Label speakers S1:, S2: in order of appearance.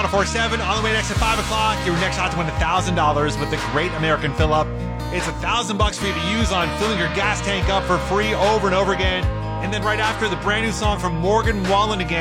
S1: 104.7 on the way next at 5 o'clock. Your next shot to win $1,000 with the Great American Fill Up. It's $1,000 for you to use on filling your gas tank up for free over and over again. And then right after, the brand new song from Morgan Wallen again.